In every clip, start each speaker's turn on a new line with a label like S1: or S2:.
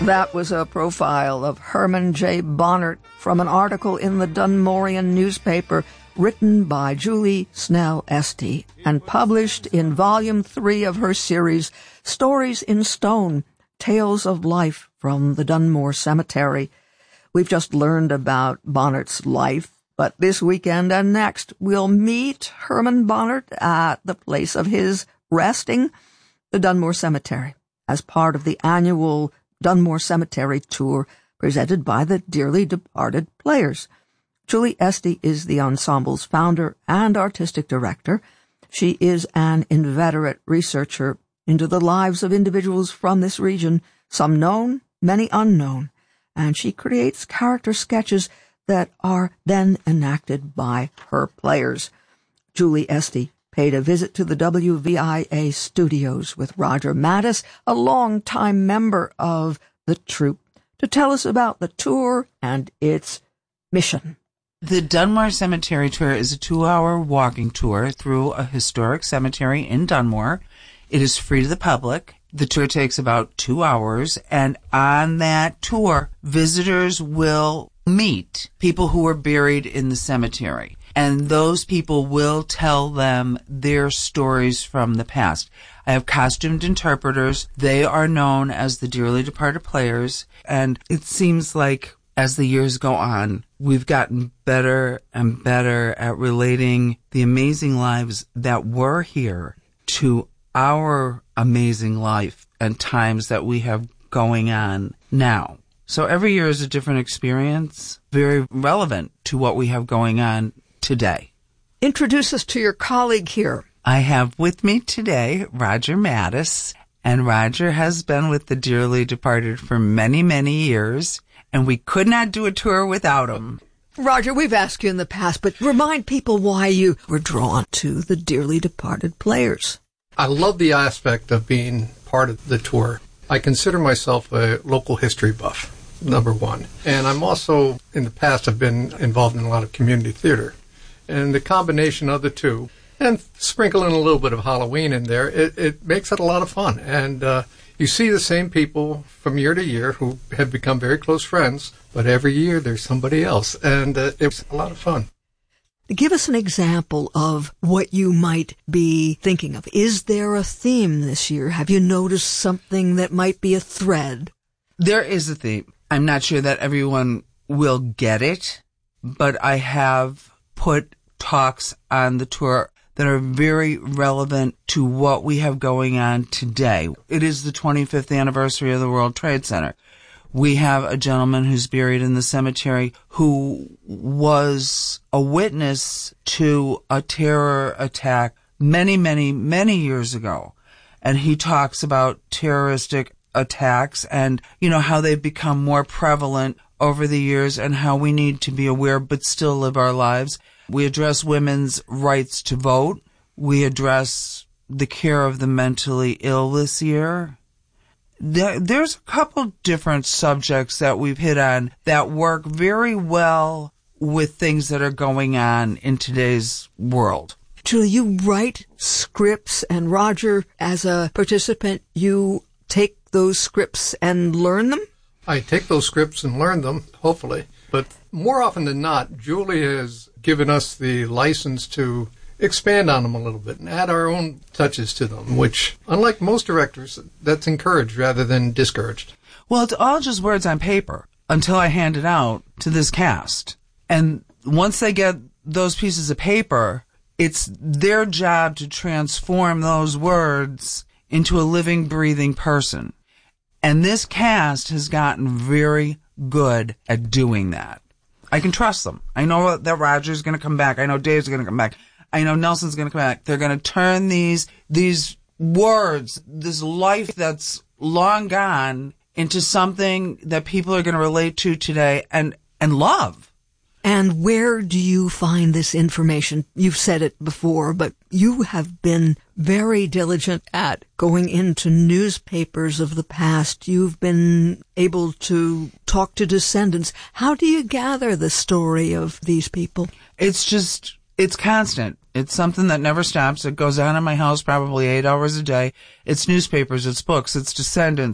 S1: That was a profile of Herman J. Bonnert from an article in the Dunmorian newspaper written by Julie Snell Esty and published in Volume 3 of her series, Stories in Stone, Tales of Life from the Dunmore Cemetery. We've just learned about Bonnert's life, but this weekend and next we'll meet Herman Bonnert at the place of his resting, the Dunmore Cemetery, as part of the annual Dunmore Cemetery tour presented by the dearly departed Players. Julie Esty is the ensemble's founder and artistic director. She is an inveterate researcher into the lives of individuals from this region, some known, many unknown, and she creates character sketches that are then enacted by her players. Julie Esty paid a visit to the WVIA studios with Roger Mattis, a longtime member of the troupe, to tell us about the tour and its mission.
S2: The Dunmore Cemetery Tour is a 2-hour walking tour through a historic cemetery in Dunmore. It is free to the public. The tour takes about 2 hours, and on that tour, visitors will meet people who are buried in the cemetery, and those people will tell them their stories from the past. I have costumed interpreters. They are known as the dearly departed Players, and it seems like as the years go on, we've gotten better and better at relating the amazing lives that were here to our amazing life and times that we have going on now. So every year is a different experience, very relevant to what we have going on today.
S1: Introduce us to your colleague here.
S2: I have with me today Roger Mattis, and Roger has been with the dearly departed for many, many years, and we could not do a tour without him.
S1: Roger, we've asked you in the past, but remind people why you were drawn to the dearly departed Players.
S3: I love the aspect of being part of the tour. I consider myself a local history buff, number one. And I'm also, in the past, have been involved in a lot of community theater. And the combination of the two, and sprinkling a little bit of Halloween in there, it makes it a lot of fun. And you see the same people from year to year who have become very close friends, but every year there's somebody else. And it's a lot of fun.
S1: Give us an example of what you might be thinking of. Is there a theme this year? Have you noticed something that might be a thread?
S2: There is a theme. I'm not sure that everyone will get it, but I have put talks on the tour that are very relevant to what we have going on today. It is the 25th anniversary of the World Trade Center. We have a gentleman who's buried in the cemetery who was a witness to a terror attack many, many, many years ago. And he talks about terroristic attacks and, how they've become more prevalent over the years and how we need to be aware but still live our lives. We address women's rights to vote. We address the care of the mentally ill this year. There's a couple different subjects that we've hit on that work very well with things that are going on in today's world.
S1: Julie, you write scripts, and Roger, as a participant, you take those scripts and learn them?
S3: I take those scripts and learn them, hopefully. But more often than not, Julie has given us the license to expand on them a little bit and add our own touches to them, which, unlike most directors, that's encouraged rather than discouraged.
S2: Well, it's all just words on paper until I hand it out to this cast. And once they get those pieces of paper, it's their job to transform those words into a living, breathing person. And this cast has gotten very good at doing that. I can trust them. I know that Roger's going to come back. I know Dave's going to come back. I know Nelson's going to come back. They're going to turn these words, this life that's long gone, into something that people are going to relate to today and love.
S1: And where do you find this information? You've said it before, but you have been very diligent at going into newspapers of the past. You've been able to talk to descendants. How do you gather the story of these people?
S2: It's constant. It's something that never stops. It goes on in my house probably 8 hours a day. It's newspapers, it's books, it's descendants.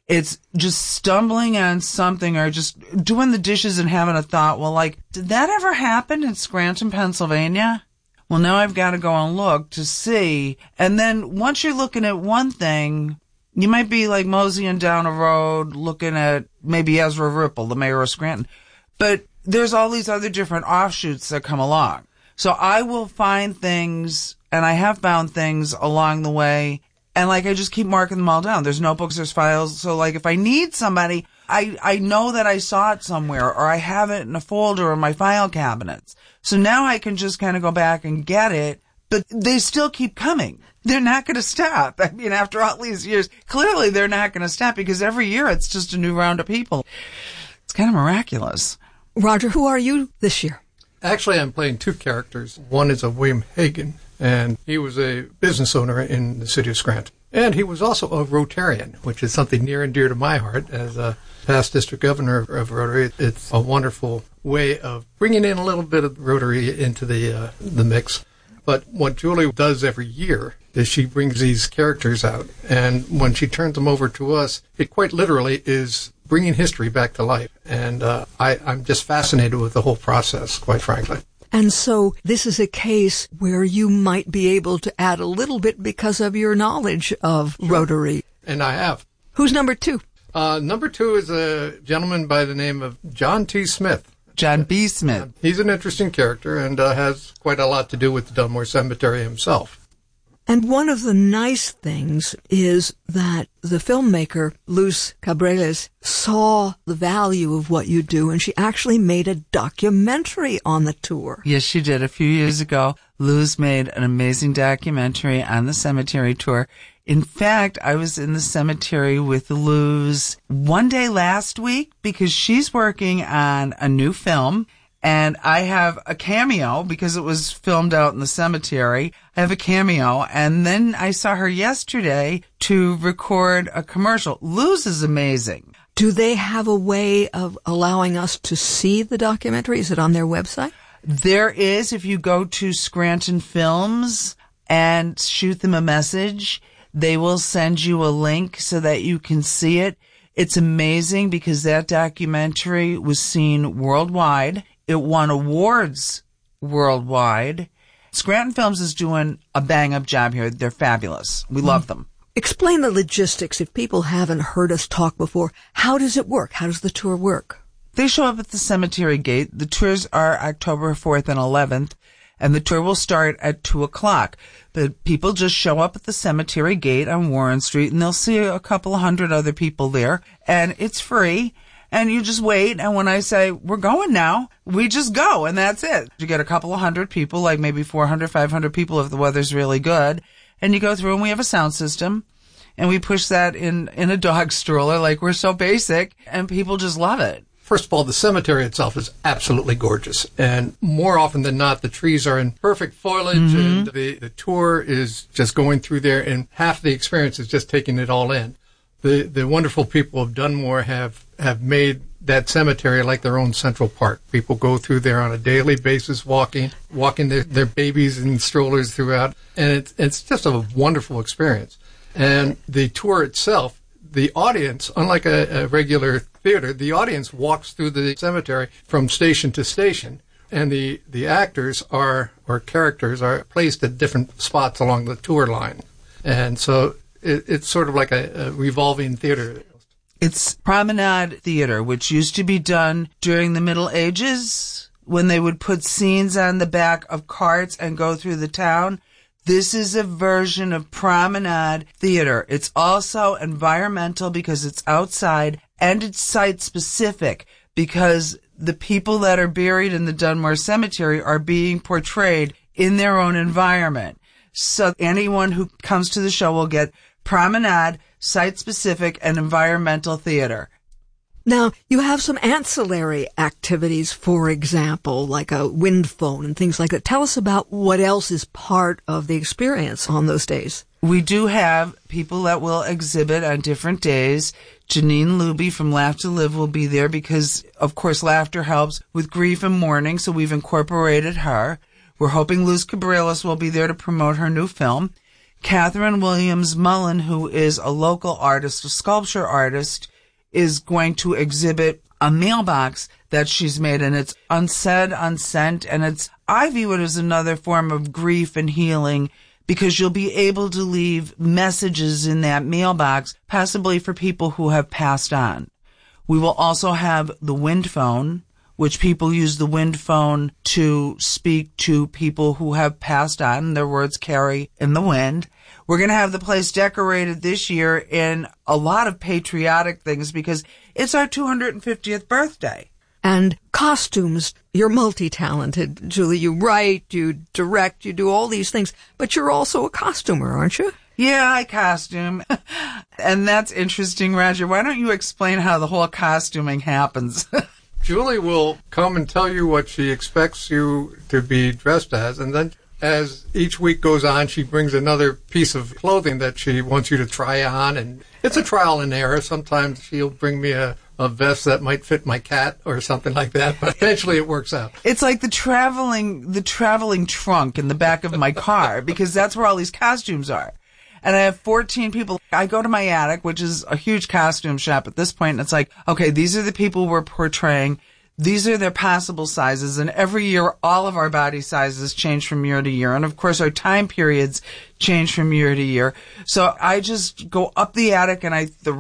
S2: It's just stumbling on something or just doing the dishes and having a thought, well, like, did that ever happen in Scranton, Pennsylvania? Well, now I've got to go and look to see. And then once you're looking at one thing, you might be like moseying down a road looking at maybe Ezra Ripple, the mayor of Scranton. But there's all these other different offshoots that come along. So I will find things, and I have found things along the way, and like I just keep marking them all down. There's notebooks, there's files. So like if I need somebody, I know that I saw it somewhere, or I have it in a folder in my file cabinets. So now I can just kind of go back and get it, but they still keep coming. They're not going to stop. I mean, after all these years, clearly they're not going to stop because every year it's just a new round of people. It's kind of miraculous.
S1: Roger, who are you this year?
S3: Actually, I'm playing two characters. One is a William Hagen, and he was a business owner in the city of Scranton. And he was also a Rotarian, which is something near and dear to my heart. As a past district governor of Rotary, it's a wonderful way of bringing in a little bit of Rotary into the mix. But what Julie does every year is she brings these characters out, and when she turns them over to us, it quite literally is bringing history back to life. And I'm just fascinated with the whole process, quite frankly.
S1: And so this is a case where you might be able to add a little bit because of your knowledge of Rotary.
S3: And I have.
S1: Who's number two?
S3: Number two is a gentleman by the name of John T. Smith.
S2: John B. Smith.
S3: He's an interesting character and has quite a lot to do with the Dunmore Cemetery himself.
S1: And one of the nice things is that the filmmaker, Luz Cabrales, saw the value of what you do, and she actually made a documentary on the tour.
S2: Yes, she did. A few years ago, Luz made an amazing documentary on the cemetery tour. In fact, I was in the cemetery with Luz one day last week because she's working on a new film. And I have a cameo because it was filmed out in the cemetery. I have a cameo. And then I saw her yesterday to record a commercial. Luz is amazing.
S1: Do they have a way of allowing us to see the documentary? Is it on their website?
S2: There is. If you go to Scranton Films and shoot them a message, they will send you a link so that you can see it. It's amazing because that documentary was seen worldwide. It won awards worldwide. Scranton Films is doing a bang-up job here. They're fabulous. We love them.
S1: Explain the logistics. If people haven't heard us talk before, how does it work? How does the tour work?
S2: They show up at the cemetery gate. The tours are October 4th and 11th, and the tour will start at 2 o'clock. The people just show up at the cemetery gate on Warren Street, and they'll see a couple hundred other people there, and it's free. And you just wait, and when I say, we're going now, we just go, and that's it. You get a couple of hundred people, like maybe 400, 500 people if the weather's really good, and you go through, and we have a sound system, and we push that in a dog stroller, like we're so basic, and people just love it.
S3: First of all, the cemetery itself is absolutely gorgeous, and more often than not, the trees are in perfect foliage, and the tour is just going through there, and half the experience is just taking it all in. The wonderful people of Dunmore have made that cemetery like their own Central Park. People go through there on a daily basis walking their babies in strollers throughout, and it's just a wonderful experience. And the tour itself, the audience, unlike a regular theater, the audience walks through the cemetery from station to station, and the actors or characters are placed at different spots along the tour line. And so it's sort of like a revolving theater.
S2: It's promenade theater, which used to be done during the Middle Ages when they would put scenes on the back of carts and go through the town. This is a version of promenade theater. It's also environmental because it's outside, and it's site-specific because the people that are buried in the Dunmore Cemetery are being portrayed in their own environment. So anyone who comes to the show will get promenade, site-specific, and environmental theater.
S1: Now, you have some ancillary activities, for example, like a wind phone and things like that. Tell us about what else is part of the experience on those days.
S2: We do have people that will exhibit on different days. Janine Luby from Laugh to Live will be there because, of course, laughter helps with grief and mourning, so we've incorporated her. We're hoping Luz Cabrales will be there to promote her new film. Catherine Williams Mullen, who is a local artist, a sculpture artist, is going to exhibit a mailbox that she's made, and it's unsaid, unsent, and I view it as another form of grief and healing, because you'll be able to leave messages in that mailbox, possibly for people who have passed on. We will also have the wind phone, which people use the wind phone to speak to people who have passed on. Their words carry in the wind. We're going to have the place decorated this year in a lot of patriotic things because it's our 250th birthday.
S1: And costumes. You're multi-talented, Julie. You write, you direct, you do all these things, but you're also a costumer, aren't you?
S2: Yeah, I costume. And that's interesting, Roger. Why don't you explain how the whole costuming happens?
S3: Julie will come and tell you what she expects you to be dressed as, and then as each week goes on, she brings another piece of clothing that she wants you to try on, and it's a trial and error. Sometimes she'll bring me a vest that might fit my cat or something like that, but eventually it works out.
S2: It's like the traveling trunk in the back of my car, because that's where all these costumes are. And I have 14 people. I go to my attic, which is a huge costume shop at this point, and it's like, okay, these are the people we're portraying. These are their possible sizes, and every year all of our body sizes change from year to year. And of course our time periods change from year to year. So I just go up the attic and the